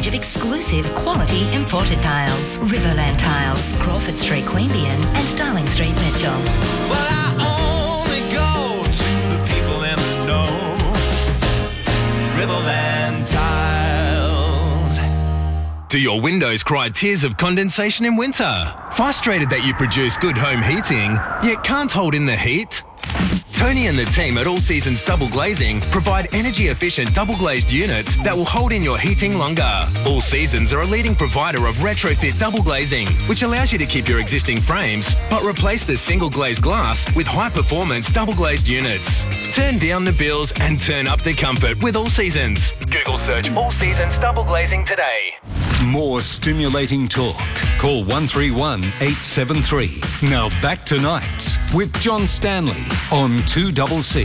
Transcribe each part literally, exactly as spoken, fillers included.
range of exclusive quality imported tiles. Riverland Tiles, Crawford Street, Queanbeyan and Darling Street, Mitchell. Well, I only go to the people in the know. Riverland Tiles. Do your windows cry tears of condensation in winter? Frustrated that you produce good home heating, yet can't hold in the heat? Tony and the team at All Seasons Double Glazing provide energy-efficient double-glazed units that will hold in your heating longer. All Seasons are a leading provider of retrofit double glazing, which allows you to keep your existing frames, but replace the single-glazed glass with high-performance double-glazed units. Turn down the bills and turn up the comfort with All Seasons. Google search All Seasons Double Glazing today. More stimulating talk. Call one three one eight seven three. Now back to Nights with John Stanley on two C C.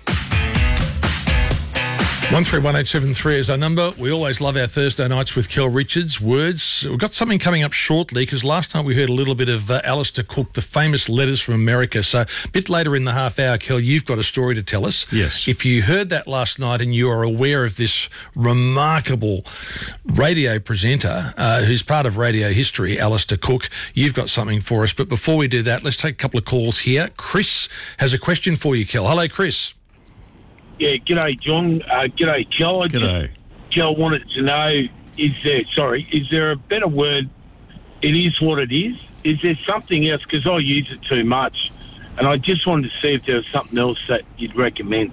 one three one eight seven three is our number. We always love our Thursday nights with Kel Richards. Words. We've got something coming up shortly because last time we heard a little bit of uh, Alistair Cook, the famous letters from America. So a bit later in the half hour, Kel, you've got a story to tell us. Yes. If you heard that last night and you are aware of this remarkable radio presenter uh, who's part of radio history, Alistair Cook, you've got something for us. But before we do that, let's take a couple of calls here. Chris has a question for you, Kel. Hello, Chris. Yeah, g'day, John. Uh, g'day, Kel. I G'day. Just, Kel wanted to know, is there, sorry, is there a better word? It is what it is. Is there something else? Because I use it too much. And I just wanted to see if there was something else that you'd recommend.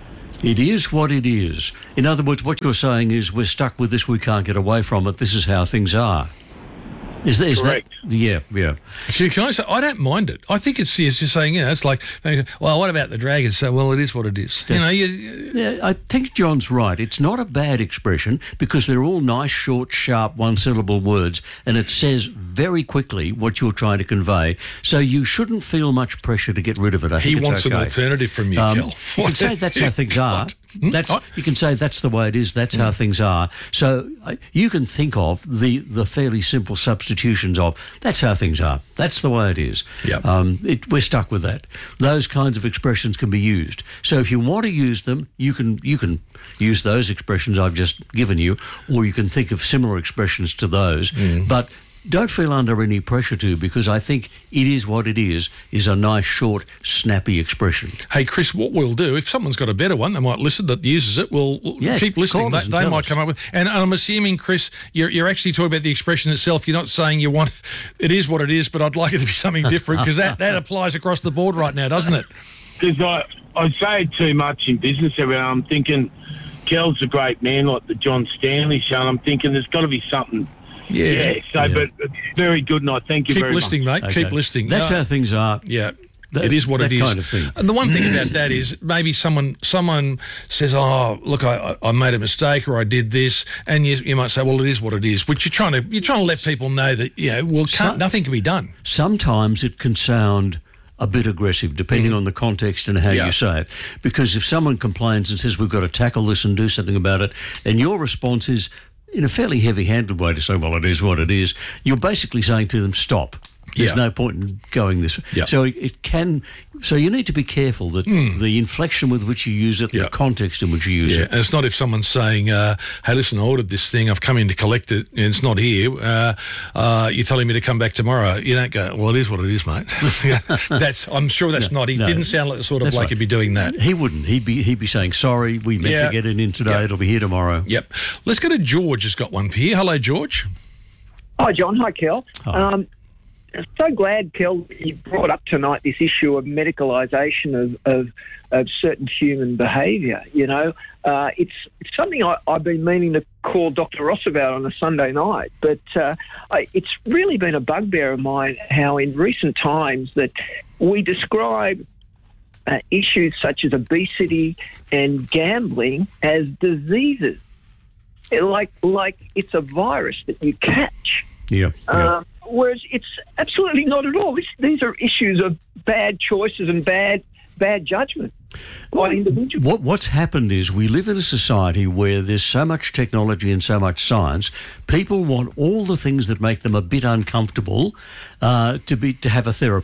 It is what it is. In other words, what you're saying is we're stuck with this, we can't get away from it, this is how things are. Is, that, is Correct. that? Yeah, yeah. Can can I say, I don't mind it. I think it's, it's just saying, you know, it's like, well, what about the Dragons? So, well, it is what it is. You know, you, Yeah, I think John's right. It's not a bad expression because they're all nice, short, sharp, one-syllable words, and it says very quickly what you're trying to convey. So you shouldn't feel much pressure to get rid of it. I he think it's wants okay. an alternative from you, Um, Kel. You can say that's how things are. That's you can say that's the way it is. That's how things are. So uh, you can think of the the fairly simple substitutions of that's how things are. That's the way it is. Yep. Um, it, we're stuck with that. Those kinds of expressions can be used. So if you want to use them, you can you can use those expressions I've just given you, or you can think of similar expressions to those. But don't feel under any pressure to, because I think it is what it is, is a nice, short, snappy expression. Hey, Chris, what we'll do, if someone's got a better one, they might listen that uses it, we'll, we'll Yeah, keep listening. call They, us and they tell might us. come up with... And I'm assuming, Chris, you're, you're actually talking about the expression itself. You're not saying you want... It is what it is, but I'd like it to be something different, because that, that applies across the board right now, doesn't it? Because I, I say it too much in business everywhere. I'm thinking, Kel's a great man, like the John Stanley show, and I'm thinking there's got to be something... Yeah. Yeah, so, Yeah. but it's very good, and I thank you Keep very listening, much. mate. Okay. Keep listening. That's No. how things are. Yeah. That- it is what that it is. kind of thing. And the one thing about that is maybe someone someone says, oh, look, I, I made a mistake or I did this, and you, you might say, well, it is what it is. But you're trying to you're trying to let people know that, you know, well, can't, So- nothing can be done. Sometimes it can sound a bit aggressive, depending on the context and how Yeah. you say it. Because if someone complains and says, we've got to tackle this and do something about it, and your response is, in a fairly heavy-handed way, to say, well, it is what it is, you're basically saying to them, stop. There's Yeah. no point in going this way. Yeah. So it, it can... So you need to be careful that the inflection with which you use it, Yeah. the context in which you use Yeah, it. and it's not if someone's saying, uh, hey, listen, I ordered this thing, I've come in to collect it, and it's not here. Uh, uh, you're telling me to come back tomorrow. You don't go, well, it is what it is, mate. Yeah, that's. I'm sure that's No, not. He no. didn't sound like the sort of That's bloke right. who'd be doing that. He wouldn't. He'd be he'd be saying, sorry, we meant Yeah. to get it in today, Yeah. it'll be here tomorrow. Yep. Let's go to George has got one for you. Hello, George. Hi, John. Hi, Kel. Hi. Um, I'm so glad, Kel, you brought up tonight this issue of medicalisation of, of, of certain human behaviour. You know, uh, it's, it's something I, I've been meaning to call Doctor Ross about on a Sunday night, but uh, I, it's really been a bugbear of mine how in recent times that we describe uh, issues such as obesity and gambling as diseases, like like it's a virus that you catch. Yeah. yeah. Uh, whereas it's absolutely not at all. This, these are issues of bad choices and bad bad judgment by individuals. What, what's happened is we live in a society where there's so much technology and so much science. People want all the things that make them a bit uncomfortable uh, to be to have a therapy.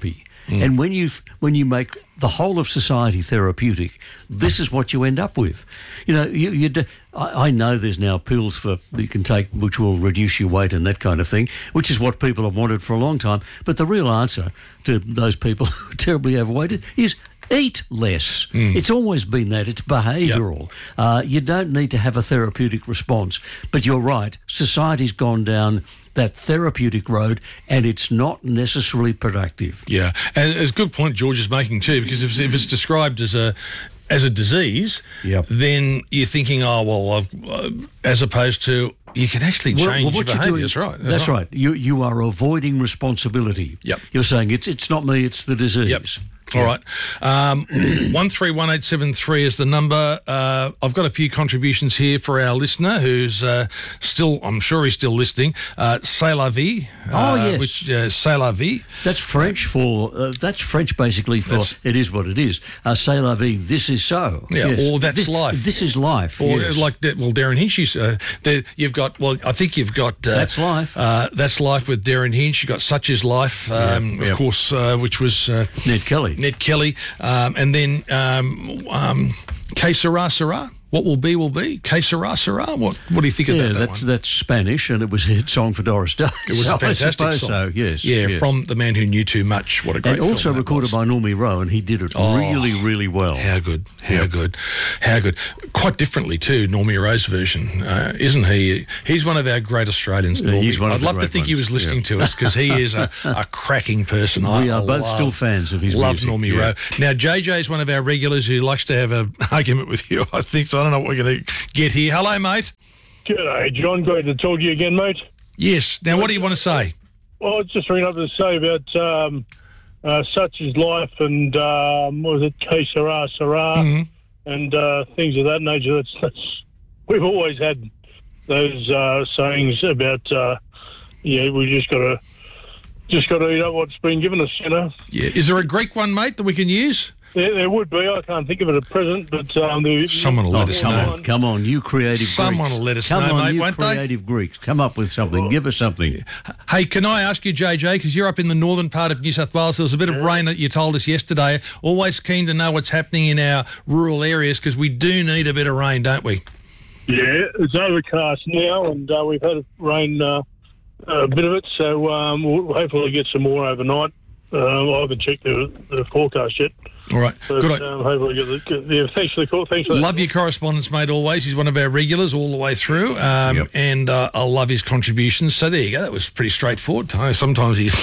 And when you when you make the whole of society therapeutic, this is what you end up with. You know, you, you do, I, I know there's now pills for you can take which will reduce your weight and that kind of thing, which is what people have wanted for a long time. But the real answer to those people who are terribly overweight is eat less. Mm. It's always been that. It's behavioural. Yep. Uh, you don't need to have a therapeutic response. But you're right. Society's gone down that therapeutic road, and it's not necessarily productive. Yeah, and it's a good point George is making too, because if, if it's described as a as a disease, yep. then you're thinking, oh well, I've, uh, as opposed to you can actually change well, well, your behaviour. That's right. That's right. right. You you are avoiding responsibility. Yep. You're saying it's it's not me, it's the disease. Yep. All right. Um, one three one eight seven three is the number. Uh, I've got a few contributions here for our listener who's uh, still, I'm sure he's still listening. Uh, C'est la vie. Oh, uh, yes. Which, uh, C'est la vie. That's French for, uh, that's French basically for That's, it is what it is. Uh, C'est la vie, this is so. Yeah, yes. or that's this, life. This is life. Or yes. like, that, well, Darren Hinch, uh, there, you've got, well, I think you've got... Uh, that's life. Uh, that's life with Darren Hinch. You've got Such Is Life, um, yep, of yep. course, uh, which was... Uh, Ned Kelly. Ned Kelly. Um, and then um, um, Que Sera Sera. What will be, will be. Que Sera Sera. What, what do you think yeah, of that, that that's, one? that's Spanish, and it was a hit song for Doris Day. It was so a fantastic I song. So, yes. Yeah, yes. from The Man Who Knew Too Much. What a great And also film that recorded was. by Normie Rowe, and he did it Oh, really, really well. How good. How Yep. good. How good. Quite differently, too, Normie Rowe's version, uh, isn't he? He's one of our great Australians, Yeah, Normie. he's one of I'd the love to great think he ones. was listening Yeah. to us, because he is a, a cracking person. We I are both love, still fans of his Love music. Normie yeah. Rowe. Now, J J is one of our regulars who likes to have an argument with you, I think, so I don't know what we're going to get here. Hello, mate. G'day, John. Great to talk to you again, mate. Yes. Now, what do you want to say? Well, I was just ringing up to say about um, uh, Such Is Life and, um, what was it, Que Sera Sera, Mm-hmm. and uh, things of that nature. That's, that's We've always had those uh, sayings about, uh, yeah, we just got to just got to eat up what's been given us, you know. Yeah. Is there a Greek one, mate, that we can use? There, there would be. I can't think of it at present, but um, there, Someone will let Oh, us come know. on, come on, you creative Someone Greeks. will let us come know, on, mate, you won't they? creative Greeks. Come up with something. Give us something. Hey, can I ask you, J J, because you're up in the northern part of New South Wales, there was a bit of rain that you told us yesterday. Always keen to know what's happening in our rural areas, because we do need a bit of rain, don't we? Yeah, it's overcast now, and uh, we've had rain, uh, a bit of it, so um, we'll hopefully get some more overnight. Uh, I haven't checked the, the forecast yet. All right. But, Good. um, hopefully get the, get, yeah, thanks for the call. Thanks for that. Love your correspondence, mate, always. He's one of our regulars all the way through, um, Yep. and uh, I love his contributions. So there you go. That was pretty straightforward. I know sometimes he's...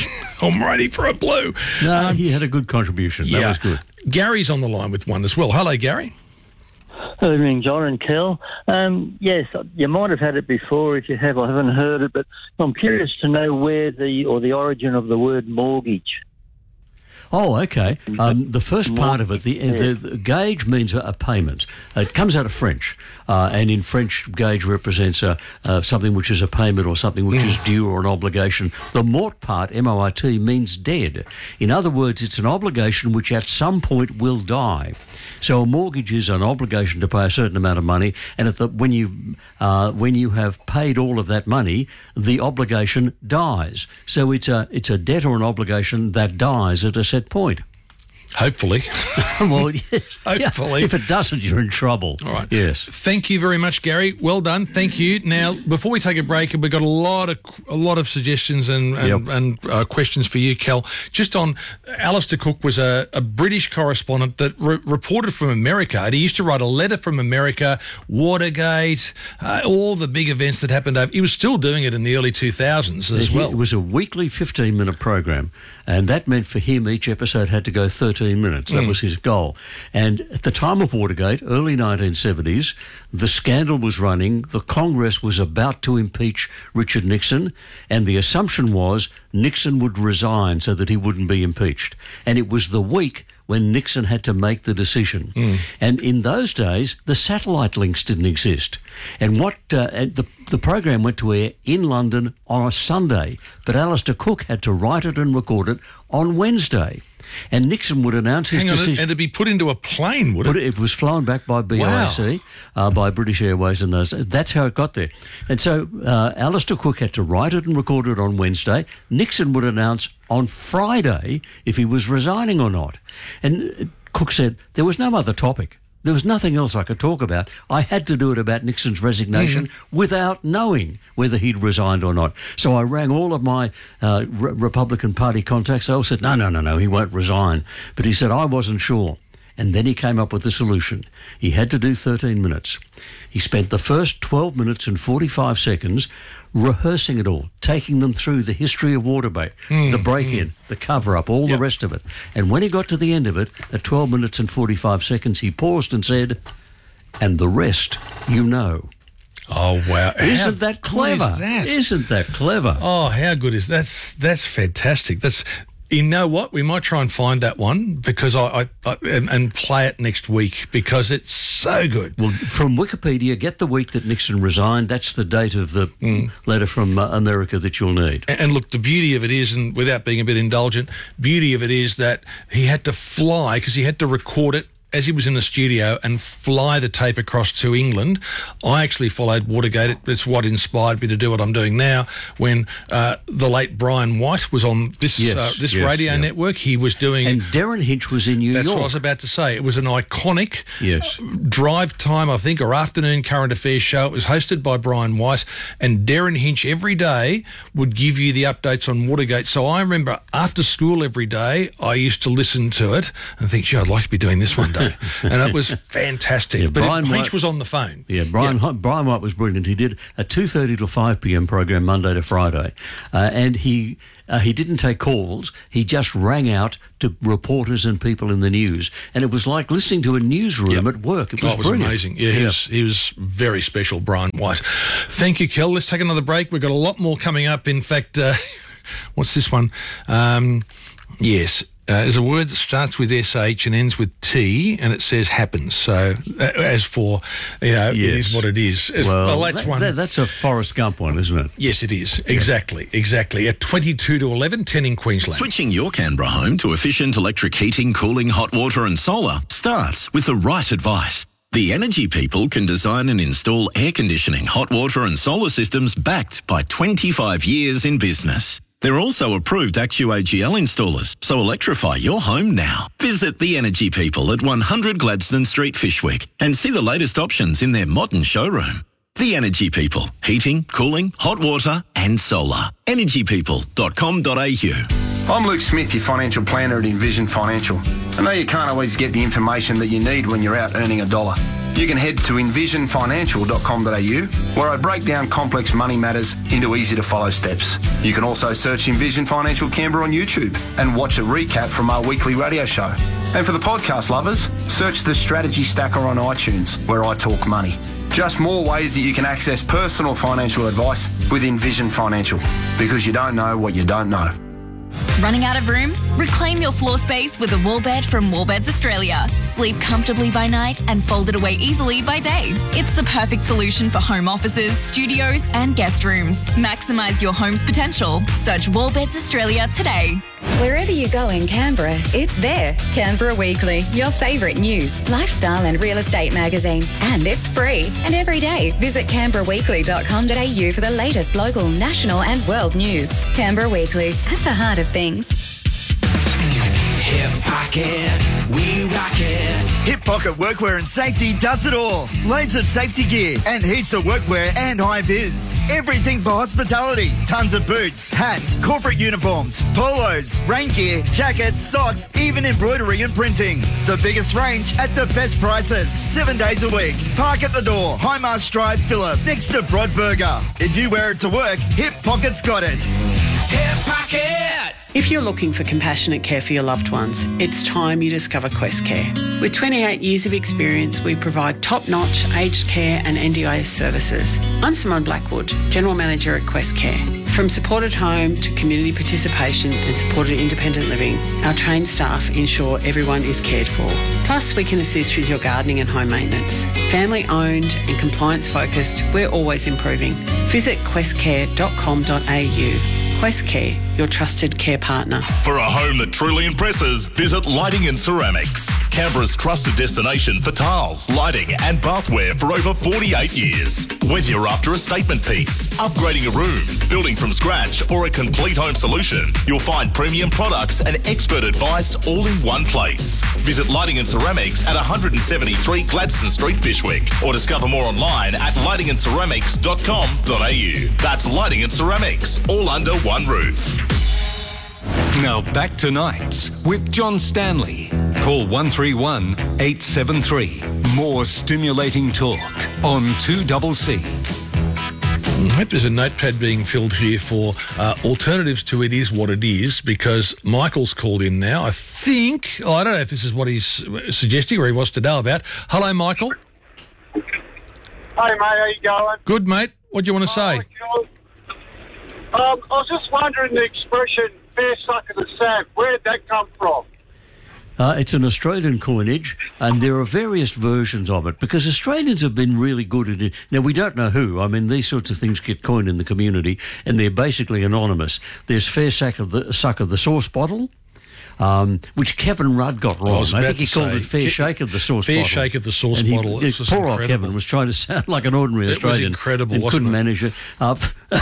I'm ready for a blue. No, Um, he had a good contribution. That yeah. was good. Gary's on the line with one as well. Hello, Gary. Good evening, John and Kel. Um, yes, you might have had it before. If you have, I haven't heard it, but I'm curious to know where the or the origin of the word mortgage. Oh, okay. Um, the first part of it, the, the, the gauge means a, a payment. It comes out of French, uh, and in French, gauge represents a, uh, something which is a payment or something which is due or an obligation. The mort part, M O R T, means dead. In other words, it's an obligation which at some point will die. So a mortgage is an obligation to pay a certain amount of money, and at the, when you uh, when you have paid all of that money, the obligation dies. So it's a it's a debt or an obligation that dies at a set point. Hopefully. Well, yes. Hopefully. Yeah. If it doesn't, you're in trouble. All right. Yes. Thank you very much, Gary. Well done. Thank you. Now, before we take a break, we've got a lot of a lot of suggestions and and, Yep. and uh, questions for you, Kel. Just on, Alistair Cook was a, a British correspondent that re- reported from America. And he used to write a letter from America, Watergate, uh, all the big events that happened over. He was still doing it in the early two thousands as It- well. It was a weekly fifteen-minute program, and that meant for him each episode had to go thirteen minutes. That Mm. was his goal. And at the time of Watergate, early nineteen seventies, the scandal was running. The Congress was about to impeach Richard Nixon, and the assumption was Nixon would resign so that he wouldn't be impeached. And it was the week when Nixon had to make the decision. Mm. And in those days, the satellite links didn't exist. And what uh, and the, the program went to air in London on a Sunday, but Alistair Cook had to write it and record it on Wednesday. And Nixon would announce his Hang on, decision. and it'd be put into a plane, would it? But it was flown back by B I C, wow. uh, by British Airways, and those. That's how it got there. And so uh, Alistair Cook had to write it and record it on Wednesday. Nixon would announce on Friday if he was resigning or not. And Cook said there was no other topic. There was nothing else I could talk about. I had to do it about Nixon's resignation mm-hmm. without knowing whether he'd resigned or not. So I rang all of my uh, Re- Republican Party contacts. They all said, no, no, no, no, he won't resign. But he said, I wasn't sure. And then he came up with a solution. He had to do thirteen minutes. He spent the first twelve minutes and forty-five seconds rehearsing it all, taking them through the history of Watergate, mm, the break-in, mm. the cover-up, all yep. the rest of it. And when he got to the end of it, at twelve minutes and forty-five seconds, he paused and said, and the rest you know. Oh, wow. Isn't how that clever? Is that? Isn't that clever? Oh, how good is that? That's, that's fantastic. That's... You know what? We might try and find that one because I, I, I and, and play it next week because it's so good. Well, from Wikipedia, get the week that Nixon resigned. That's the date of the mm. letter from uh, America that you'll need. And, and look, the beauty of it is, and without being a bit indulgent, beauty of it is that he had to fly because he had to record it as he was in the studio and fly the tape across to England. I actually followed Watergate. It's what inspired me to do what I'm doing now. When uh, the late Brian White was on this yes, uh, this yes, radio yeah. network, he was doing... And Darren Hinch was in New that's York. That's what I was about to say. It was an iconic yes. drive time, I think, or afternoon current affairs show. It was hosted by Brian White, and Darren Hinch every day would give you the updates on Watergate. So I remember after school every day, I used to listen to it and think, gee, I'd like to be doing this one day. And it was fantastic. Yeah, but Brian Hinch White, was on the phone. Yeah, Brian yeah. Brian White was brilliant. He did a two thirty to five p.m. program Monday to Friday, uh, and he uh, he didn't take calls. He just rang out to reporters and people in the news, and it was like listening to a newsroom yep. at work. It was, oh, it was brilliant. amazing. Yeah, he, yeah. Was, he was very special, Brian White. Thank you, Kel. Let's take another break. We've got a lot more coming up. In fact, uh, what's this one? Um, yes. Uh, there's a word that starts with S H and ends with T, and it says happens. So, uh, as for, you know, yes. it is what it is. As, well, well, that's that, one. That, that's a Forrest Gump one, isn't it? Yes, it is. Exactly, yeah. exactly. At twenty-two to eleven, ten in Queensland. Switching your Canberra home to efficient electric heating, cooling, hot water and solar starts with the right advice. The Energy People can design and install air conditioning, hot water and solar systems backed by twenty-five years in business. They're also approved A C C U A G L installers, so electrify your home now. Visit The Energy People at one hundred Gladstone Street, Fishwick, and see the latest options in their modern showroom. The Energy People. Heating, cooling, hot water and solar. energy people dot com dot a u. I'm Luke Smith, your financial planner at Envision Financial. I know you can't always get the information that you need when you're out earning a dollar. You can head to envision financial dot com dot a u, where I break down complex money matters into easy-to-follow steps. You can also search Envision Financial Canberra on YouTube and watch a recap from our weekly radio show. And for the podcast lovers, search the Strategy Stacker on iTunes, where I talk money. Just more ways that you can access personal financial advice with Envision Financial, because you don't know what you don't know. Running out of room? Reclaim your floor space with a wall bed from Wallbeds Australia. Sleep comfortably by night and fold it away easily by day. It's the perfect solution for home offices, studios and guest rooms. Maximise your home's potential. Search Wallbeds Australia today. Wherever you go in Canberra, it's there. Canberra Weekly, your favourite news, lifestyle and real estate magazine. And it's free. And every day, visit canberra weekly dot com dot a u for the latest local, national and world news. Canberra Weekly, at the heart of things. Hip Pocket, we rock it. Hip Pocket Workwear and Safety does it all. Loads of safety gear and heaps of workwear and high vis. Everything for hospitality. Tons of boots, hats, corporate uniforms, polos, rain gear, jackets, socks, even embroidery and printing. The biggest range at the best prices. Seven days a week. Park at the door. Highmast Stride Phillip next to Brodburger. If you wear it to work, Hip Pocket's got it. Hip Pocket! If you're looking for compassionate care for your loved ones, it's time you discover Quest Care. With twenty-eight years of experience, we provide top-notch aged care and N D I S services. I'm Simone Blackwood, General Manager at Quest Care. From supported home to community participation and supported independent living, our trained staff ensure everyone is cared for. Plus, we can assist with your gardening and home maintenance. Family-owned and compliance-focused, we're always improving. Visit quest care dot com dot a u. Quest Care, your trusted care partner. For a home that truly impresses, visit Lighting and Ceramics, Canberra's trusted destination for tiles, lighting and bathware for over forty-eight years. Whether you're after a statement piece, upgrading a room, building from scratch or a complete home solution, you'll find premium products and expert advice all in one place. Visit Lighting and Ceramics at one seventy-three Gladstone Street, Fishwick, or discover more online at lighting and ceramics dot com dot a u. That's Lighting and Ceramics, all under one roof. Now back to Nights with John Stanley. Call one three one, eight seven three. More stimulating talk on two C C. I hope there's a notepad being filled here for uh, alternatives to It Is What It Is, because Michael's called in now. I think, oh, I don't know if this is what he's suggesting or he wants to know about. Hello, Michael. Hey, mate, how you going? Good, mate. What do you want to say? Um, I was just wondering the expression, fair suck of the sav, where did that come from? Uh, it's an Australian coinage, and there are various versions of it, because Australians have been really good at it. Now, we don't know who. I mean, these sorts of things get coined in the community, and they're basically anonymous. There's fair suck of the, suck of the sauce bottle, um, which Kevin Rudd got wrong. I, I think he called it fair Ke- shake of the sauce fair bottle. Fair shake of the sauce and bottle. He, poor old Kevin was trying to sound like an ordinary it Australian. Was incredible, and wasn't couldn't it? manage it. Uh,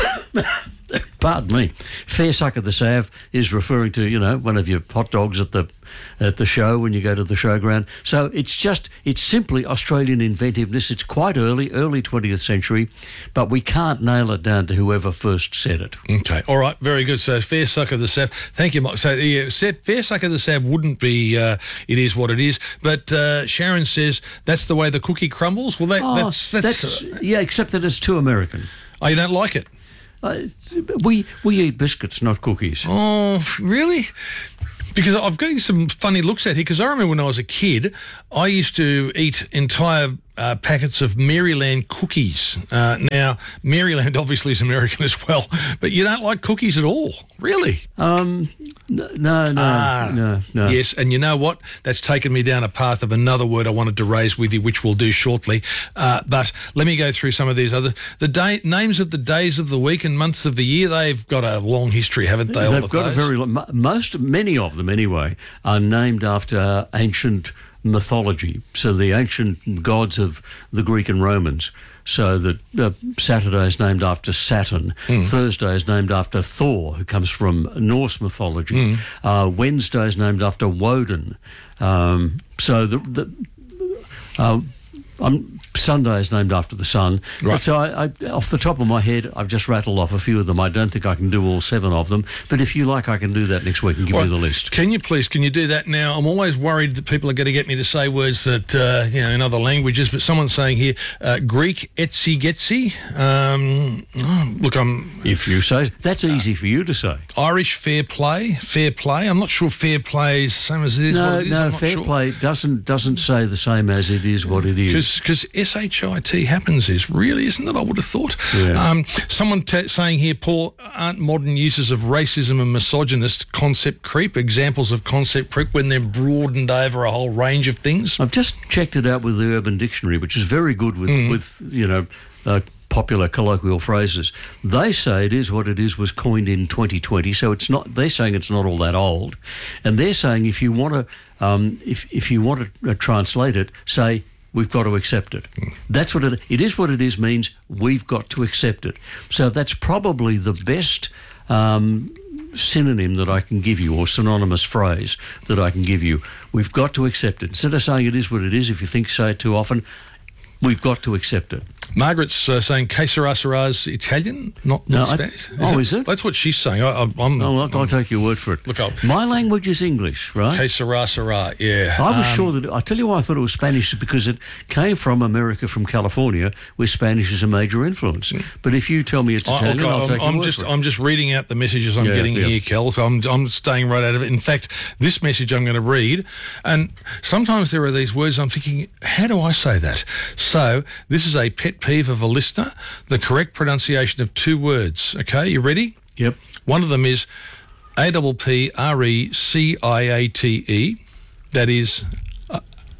Pardon me. Fair suck of the sav is referring to, you know, one of your hot dogs at the at the show when you go to the showground. So it's just, it's simply Australian inventiveness. It's quite early, early twentieth century, but we can't nail it down to whoever first said it. Okay, all right, very good. So fair suck of the sav. Thank you, Mike. So yeah, fair suck of the sav wouldn't be uh, It Is What It Is, but uh, Sharon says that's the way the cookie crumbles. Well, that, Oh, that's, that's, that's yeah, except that it's too American. Oh, you don't like it? Uh, we we eat biscuits, not cookies. Oh, really? Because I've got some funny looks at here, because I remember when I was a kid, I used to eat entire uh, packets of Maryland cookies. Uh, now, Maryland obviously is American as well, but you don't like cookies at all, really? Um, no, no, no, ah, no, no. Yes, and you know what? That's taken me down a path of another word I wanted to raise with you, which we'll do shortly. Uh, but let me go through some of these other... The day, names of the days of the week and months of the year, they've got a long history, haven't they? They've all got of a those? very... lo- Most, many of them anyway, are named after ancient mythology. So the ancient gods of the Greek and Romans. So that uh, Saturday is named after Saturn. Mm. Thursday is named after Thor, who comes from Norse mythology. Mm. Uh, Wednesday is named after Woden. Um, so the... the uh, Um, Sunday is named after the sun. Right. So I, I, off the top of my head, I've just rattled off a few of them. I don't think I can do all seven of them, but if you like, I can do that next week and give Well, you the list. Can you please, can you do that now? I'm always worried that people are going to get me to say words that, uh, you know, in other languages, but someone's saying here, uh, Greek, etsy, getsy. Um, oh, look, I'm... If you say, that's easy for you to say. Irish, fair play, fair play. I'm not sure fair play is the same as it is No, what it is. no, I'm not fair sure. play doesn't doesn't say the same as it is what it is. Because S H I T happens is really, isn't it? I would have thought. Yeah. Um, someone t- saying here, Paul, aren't modern uses of racism and misogynist concept creep examples of concept creep when they're broadened over a whole range of things? I've just checked it out with the Urban Dictionary, which is very good with, Mm. with you know, uh, popular colloquial phrases. They say It Is What It Is was coined in twenty twenty, so it's not. They're saying it's not all that old, and they're saying if you want to, um, if if you want to uh, translate it, say we've got to accept it. Mm. That's what it. It is what it is means we've got to accept it. So that's probably the best. Um, synonym that I can give you, or synonymous phrase that I can give you. We've got to accept it. Instead of saying it is what it is, if you think say it too often, we've got to accept it. Margaret's uh, saying que sera sera's Italian, not, No, not I- Spanish. oh, is it? That's what she's saying. I, I, I'm, Oh, I'll, I'll take your word for it. Look up. My language is English, right? Que sera sera, yeah. I was Um, sure that, I tell you why I thought it was Spanish, is because it came from America, from California, where Spanish is a major influence. But if you tell me it's I- Italian, look, I'll I'm, take your I'm word just for it. I'm just reading out the messages I'm Yeah, getting yeah. here, Kel. So I'm I'm staying right out of it. In fact, this message I'm going to read, and sometimes there are these words I'm thinking, how do I say that? So this is a pet peeve of a listener: the correct pronunciation of two words. Okay, you ready? Yep. One of them is A P P R E C I A T E. That is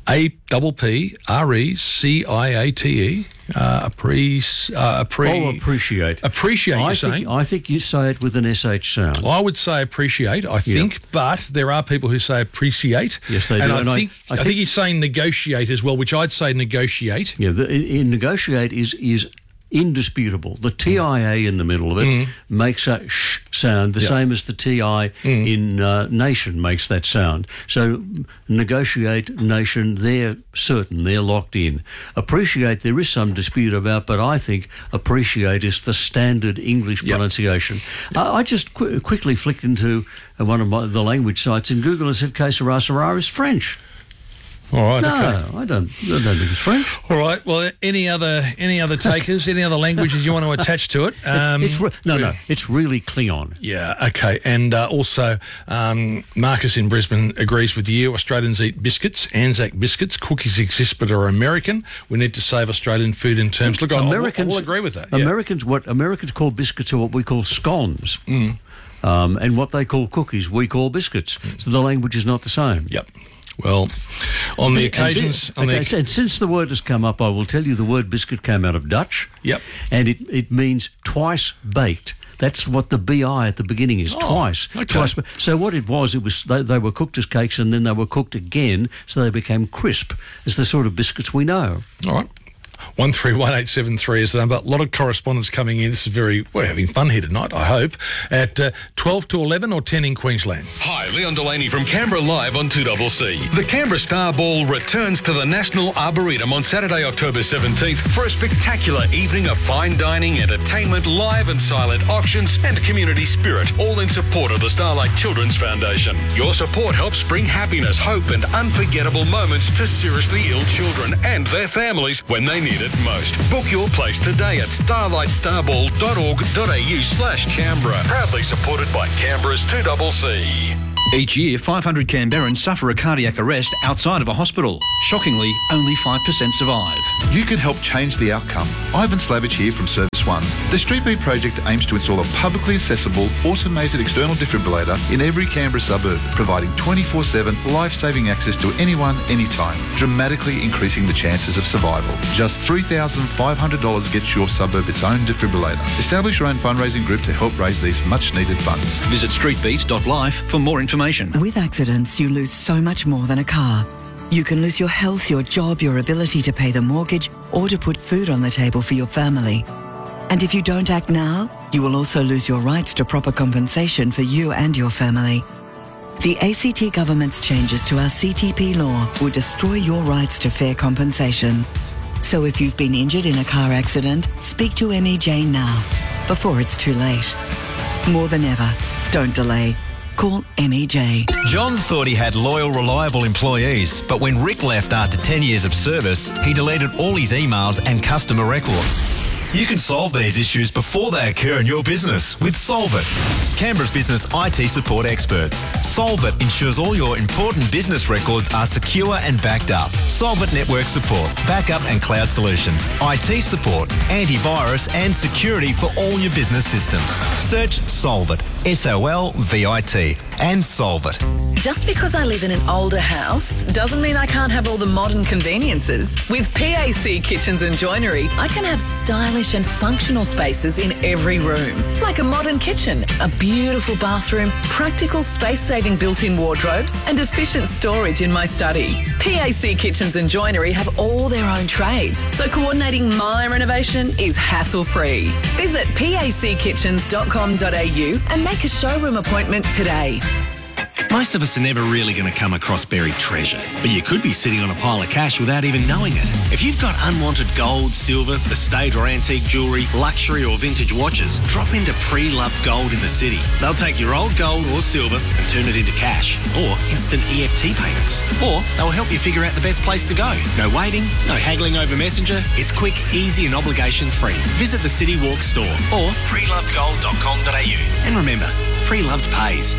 A double P R E C I A T E. Uh, appre- uh, appre- Oh, appreciate. Appreciate, I you're think, saying? I think you say it with an S H sound. I would say appreciate, I think, but there are people who say appreciate. Yes, they and do. I, And I- think, I I, think- think he's saying negotiate as well, which I'd say negotiate. Yeah, the, in, in negotiate is is indisputable. The T I A in the middle of it Mm. makes a sh sound, the Yep. same as the T I Mm. in uh, nation makes that sound. So negotiate, nation, they're certain, they're locked in. Appreciate, there is some dispute about, but I think appreciate is the standard English pronunciation. I, I just qu- quickly flicked into uh, one of my, the language sites in Google and said que sera sera is French. All right, no, okay. I don't, I don't think it's French. All right. Well, any other any other takers, any other languages you want to attach to it? Um, it's re- no, no, it's really Klingon. Yeah, okay. And uh, also, um, Marcus in Brisbane agrees with you. Australians eat biscuits, Anzac biscuits. Cookies exist but are American. We need to save Australian food in terms. Look, I, Americans, I will agree with that. Yeah. Americans, what Americans call biscuits are what we call scones. Mm. Um, and what they call cookies, we call biscuits. So the language is not the same. Yep. Well, on the And- occasions... And, on okay, the, so- and since the word has come up, I will tell you the word biscuit came out of Dutch. Yep. And it, it means twice baked. That's what the B I at the beginning is, Oh, twice. okay. Twice. ba- So what it was, it was they, they were cooked as cakes and then they were cooked again, so they became crisp, as the sort of biscuits we know. All right. one three one eight seven three is the number. A lot of correspondence coming in. This is very, we're having fun here tonight, I hope. At uh, twelve to eleven or ten in Queensland. Hi, Leon Delaney from Canberra Live on two C C. The Canberra Star Ball returns to the National Arboretum on Saturday, October seventeenth for a spectacular evening of fine dining, entertainment, live and silent auctions and community spirit, all in support of the Starlight Children's Foundation. Your support helps bring happiness, hope and unforgettable moments to seriously ill children and their families when they need it most. Book your place today at starlight starball dot org dot a u slash Canberra. Proudly supported by Canberra's two C C. Each year, five hundred Canberrans suffer a cardiac arrest outside of a hospital. Shockingly, only five percent survive. You can help change the outcome. Ivan Slavich here from Service One. The Street Beat project aims to install a publicly accessible, automated external defibrillator in every Canberra suburb, providing twenty-four seven life-saving access to anyone, anytime, dramatically increasing the chances of survival. Just three thousand five hundred dollars gets your suburb its own defibrillator. Establish your own fundraising group to help raise these much-needed funds. Visit street beat dot life for more information. With accidents, you lose so much more than a car. You can lose your health, your job, your ability to pay the mortgage, or to put food on the table for your family. And if you don't act now, you will also lose your rights to proper compensation for you and your family. The A C T government's changes to our C T P law will destroy your rights to fair compensation. So if you've been injured in a car accident, speak to M E J now, before it's too late. More than ever, don't delay. Call M E J. John thought he had loyal, reliable employees, but when Rick left after ten years of service, he deleted all his emails and customer records. You can solve these issues before they occur in your business with Solvit, Canberra's business I T support experts. Solvit ensures all your important business records are secure and backed up. Solvit network support, backup and cloud solutions, I T support, antivirus and security for all your business systems. Search Solvit, S O L V I T, and solve it. Just because I live in an older house doesn't mean I can't have all the modern conveniences. With P A C Kitchens and Joinery, I can have stylish and functional spaces in every room. Like a modern kitchen, a beautiful bathroom, practical space-saving built-in wardrobes, and efficient storage in my study. P A C Kitchens and Joinery have all their own trades, so coordinating my renovation is hassle-free. Visit p a c kitchens dot com dot a u and make a showroom appointment today. Most of us are never really going to come across buried treasure, but you could be sitting on a pile of cash without even knowing it. If you've got unwanted gold, silver, estate or antique jewellery, luxury or vintage watches, drop into Pre-Loved Gold in the city. They'll take your old gold or silver and turn it into cash or instant E F T payments. Or they'll help you figure out the best place to go. No waiting, no haggling over Messenger. It's quick, easy and obligation free. Visit the City Walk store or pre loved gold dot com dot a u. And remember, Pre-Loved pays.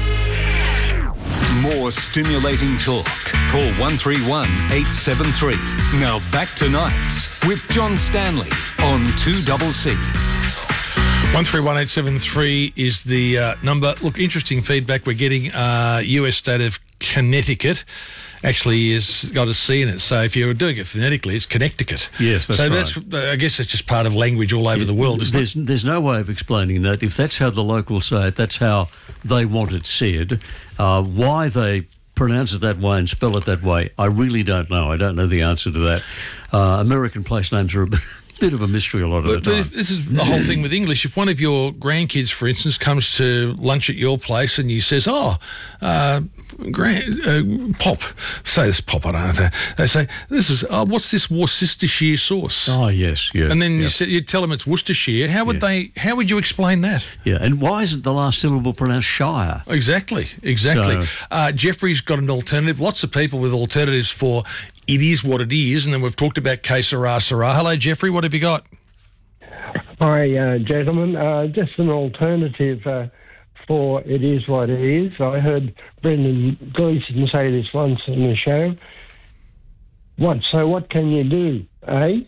More stimulating talk. Call one three one eight seven three. Now back to Nights with John Stanley on two C C. one three one eight seven three is the uh, number. Look, interesting feedback we're getting. Uh, U S state of Connecticut actually is got a C in it. So if you're doing it phonetically, it's Connecticut. Yes, that's so right. that's I guess it's just part of language all over the world, isn't there's, it? There's no way of explaining that. If that's how the locals say it, that's how they want it said. Uh, why they pronounce it that way and spell it that way, I really don't know. I don't know the answer to that. Uh, American place names are a bit, bit of a mystery a lot of But, the but time. if, this is the whole thing with English. If one of your grandkids, for instance, comes to lunch at your place and you says, "Oh, uh, grand, uh, Pop," say this Pop, I don't know. They say, "This is oh, what's this Worcestershire sauce?" Oh yes, yeah. And then yeah. you say, you tell them it's Worcestershire. How would Yeah. they? How would you explain that? Yeah, and why isn't the last syllable pronounced Shire? Exactly, exactly. So- uh, Jeffrey's got an alternative. Lots of people with alternatives for "it is what it is," and then we've talked about "que sera, sera." Hello, Jeffrey. What have you got? Hi, uh, gentlemen. Uh, just an alternative uh, for "it is what it is." I heard Brendan Gleeson say this once on the show. What? So what can you do, eh?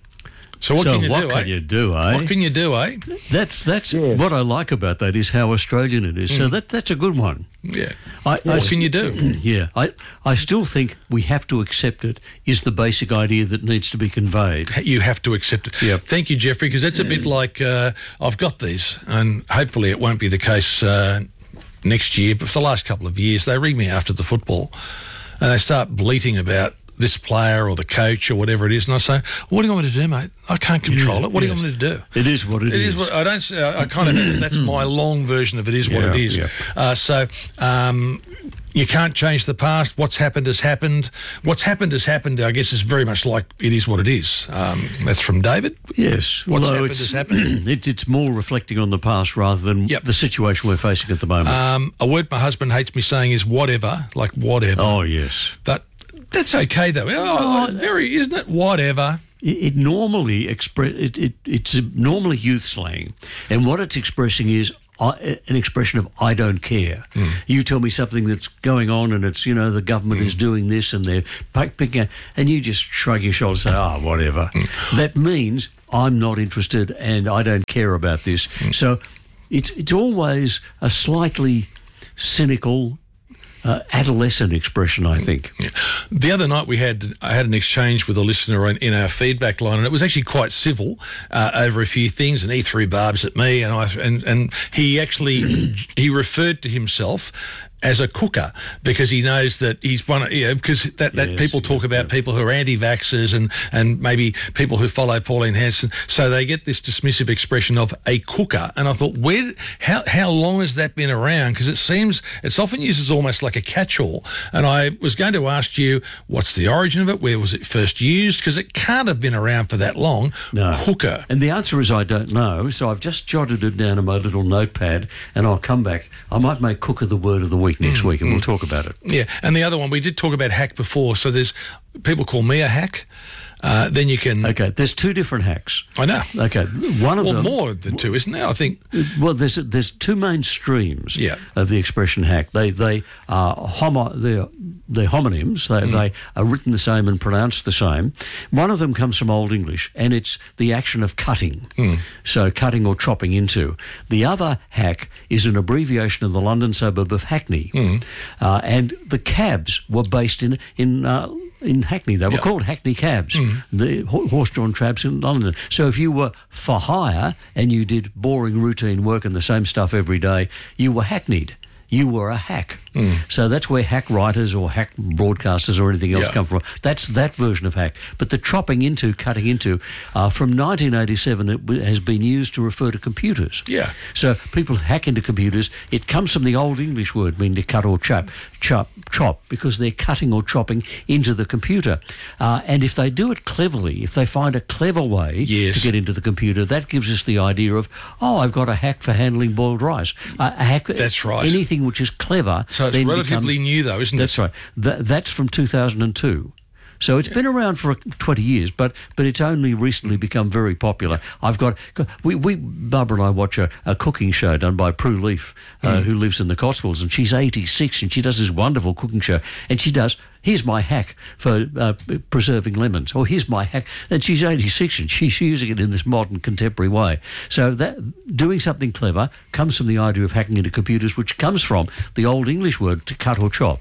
So what so can you what do, can eh? you do, eh? What can you do, eh? That's that's what I like about that is how Australian it is. So Mm. that that's a good one. Yeah. I, What can you do? Yeah, I I still think we have to accept it. Is the basic idea that needs to be conveyed. You have to accept it. Yep. Thank you, Jeffrey, because that's a bit like uh, I've got these, and hopefully it won't be the case uh, next year. But for the last couple of years, they ring me after the football, and they start bleating about this player or the coach or whatever it is, and I say, "What do you want me to do, mate? I can't control Yeah, it. What do yes. you want me to do?" It is what it, It is. is what I don't. say- I kind of. That's my long version of it. Is what Yeah, it is. yeah. Uh, so um, you can't change the past. What's happened has happened. What's happened has happened. I guess is very much like it is what it is. Um, that's from David. Yes, What's although happened it's, has happened. it, it's more reflecting on the past rather than the situation we're facing at the moment. Um, a word my husband hates me saying is whatever, like whatever. Oh yes, but that's okay though. Oh, very, isn't it? Whatever. It, it normally express it, it. It's normally youth slang, and what it's expressing is I, an expression of "I don't care." Mm. You tell me something that's going on, and it's you know the government Mm. is doing this, and they're pick- picking, out, and you just shrug your shoulders, and say, "Ah, oh, whatever." Mm. That means I'm not interested, and I don't care about this. So it's it's always a slightly cynical. Uh, adolescent expression, I think. Yeah. The other night we had I had an exchange with a listener in, in our feedback line, and it was actually quite civil uh, over a few things. And he threw barbs at me, and I and and he actually he referred to himself as a cooker because he knows that he's one. You know, because that, that Yes, people talk about people who are anti-vaxxers and and maybe people who follow Pauline Hanson, so they get this dismissive expression of a cooker. And I thought, where how how long has that been around? Because it seems it's often used as almost like a catch-all. And I was going to ask you, what's the origin of it? Where was it first used? Because it can't have been around for that long. No. Cooker. And the answer is I don't know. So I've just jotted it down in my little notepad, and I'll come back. I might make cooker the word of the week next Mm, week, and mm. we'll talk about it. Yeah, and the other one, we did talk about hack before. So there's people call me a hack. Uh, then you can. Okay, there's two different hacks. I know. Okay, one of well, them. more than two, isn't there? I think. Well, there's there's two main streams Yeah. of the expression hack. They they are homo they're they're homonyms. They Mm. they are written the same and pronounced the same. One of them comes from Old English, and it's the action of cutting. Mm. So cutting or chopping into. The other hack is an abbreviation of the London suburb of Hackney, Mm. uh, and the cabs were based in in. Uh, in Hackney. They were Yep. called Hackney cabs, the ho- horse-drawn trams in London. So if you were for hire and you did boring routine work and the same stuff every day, you were hackneyed. You were a hack. Mm. So that's where hack writers or hack broadcasters or anything else Yeah. come from. That's that version of hack. But the chopping into, cutting into, uh, from nineteen eighty-seven, it w- has been used to refer to computers. Yeah. So people hack into computers. It comes from the Old English word meaning to cut or chop, chop, chop, because they're cutting or chopping into the computer. Uh, and if they do it cleverly, if they find a clever way Yes. to get into the computer, that gives us the idea of, oh, I've got a hack for handling boiled rice. Uh, a hack. That's right. Anything which is clever. So it's then relatively become- new, though, isn't That's it? right. That, that's from two thousand two. So it's been around for twenty years, but but it's only recently become very popular. I've got we, we Barbara and I watch a, a cooking show done by Prue Leaf, uh, Mm. who lives in the Cotswolds, and she's eighty-six, and she does this wonderful cooking show, and she does. Here's my hack for uh, preserving lemons, or here's my hack, and she's eighty-six, and she's using it in this modern contemporary way. So that doing something clever comes from the idea of hacking into computers, which comes from the Old English word to cut or chop.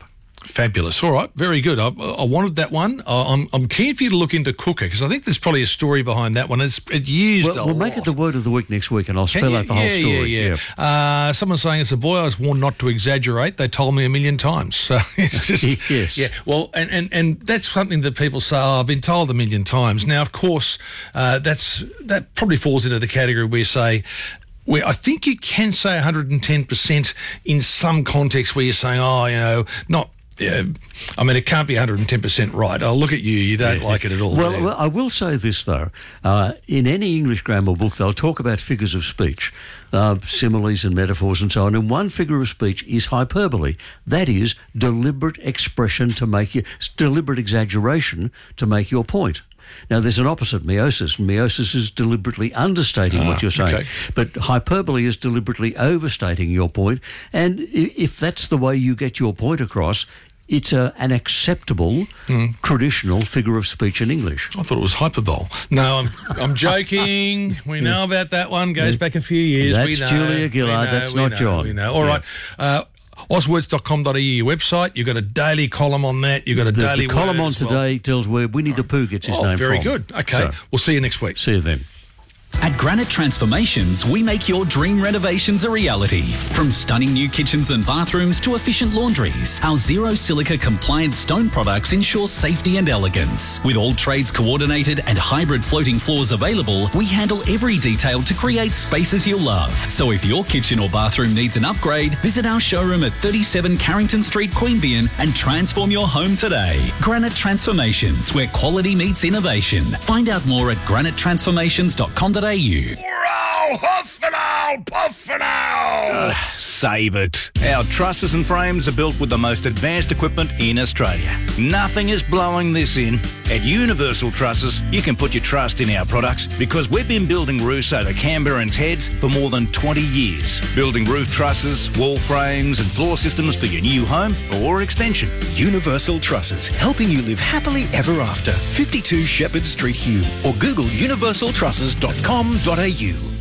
Fabulous. All right, very good. I, I wanted that one. I- I'm, I'm keen for you to look into Cooker because I think there's probably a story behind that one. It's it used Well, a we'll lot. make it the word of the week next week, and I'll Can spell you? out the whole yeah, story. Yeah, yeah. Uh, someone's saying it's a boy I was warned not to exaggerate. They told me a million times. So it's just Yes. yeah. Well, and, and, and that's something that people say. Oh, I've been told a million times. Now, of course, uh, that's that probably falls into the category where you say. Where I think you can say one hundred ten percent in some context where you're saying, oh, you know, not. Yeah, I mean, it can't be one hundred ten percent right. I'll look at you. You don't Yeah. like it at all. Well, do you? well, I will say this, though. Uh, in any English grammar book, they'll talk about figures of speech, uh, similes and metaphors and so on. And one figure of speech is hyperbole. That is deliberate expression to make you, deliberate exaggeration to make your point. Now, there's an opposite, meiosis. Meiosis is deliberately understating Ah, what you're saying. okay. But hyperbole is deliberately overstating your point. And i- if that's the way you get your point across, it's a, an acceptable, traditional figure of speech in English. I thought it was hyperbole. No, I'm I'm joking. We know about that one. Goes back a few years. That's we know, Julia we Gillard. know, That's we not know, John. We know. All Yeah. right. Uh, Auswords dot com dot a u website. You've got a daily column on that. You've got a The, daily the column word on as well. today tells where Winnie the Pooh gets his Oh, name very from. good. Okay. So, We'll see you next week. see you then. At Granite Transformations, we make your dream renovations a reality. From stunning new kitchens and bathrooms to efficient laundries, our zero silica compliant stone products ensure safety and elegance. With all trades coordinated and hybrid floating floors available, we handle every detail to create spaces you'll love. So if your kitchen or bathroom needs an upgrade, visit our showroom at thirty-seven Carrington Street, Queanbeyan and transform your home today. Granite Transformations, where quality meets innovation. Find out more at granite transformations dot com dot a u. Oh, huff and owl, puff and owl! Save it. Our trusses and frames are built with the most advanced equipment in Australia. Nothing is blowing this in. At Universal Trusses, you can put your trust in our products because we've been building roofs over Canberrans' heads for more than twenty years. Building roof trusses, wall frames and floor systems for your new home or extension. Universal Trusses, helping you live happily ever after. fifty-two Shepherd Street, Hume, or Google universal trusses dot com dot a u.